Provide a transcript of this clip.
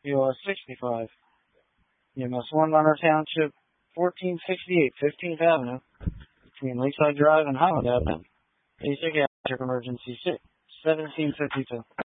US 65. EMS 1, Monroe Township, 1468 15th Avenue, between Lakeside Drive and Highland Avenue. Basic emergency 1752.